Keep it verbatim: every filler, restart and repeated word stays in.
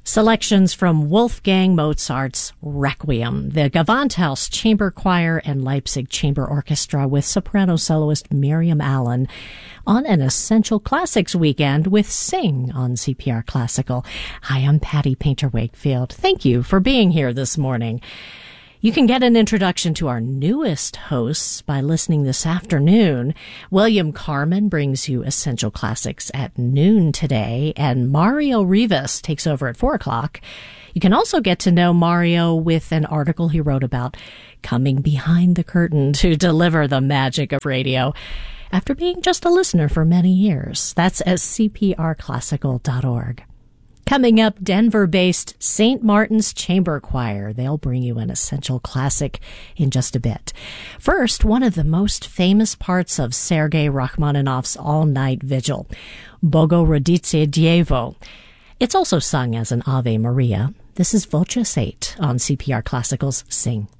Selections from Wolfgang Mozart's Requiem, the Gewandhaus Chamber Choir and Leipzig Chamber Orchestra with soprano soloist Miriam Allen on an Essential Classics weekend with Sing on C P R Classical. Hi, I'm Patty Painter-Wakefield. Thank you for being here this morning. You can get an introduction to our newest hosts by listening this afternoon. William Carmen brings you Essential Classics at noon today, and Mario Rivas takes over at four o'clock. You can also get to know Mario with an article he wrote about coming behind the curtain to deliver the magic of radio after being just a listener for many years. That's at c p r classical dot org. Coming up, Denver-based Saint Martin's Chamber Choir. They'll bring you an Essential Classic in just a bit. First, one of the most famous parts of Sergei Rachmaninoff's all-night vigil, Bogorodice Dievo. It's also sung as an Ave Maria. This is Voce eight on C P R Classical's Sing.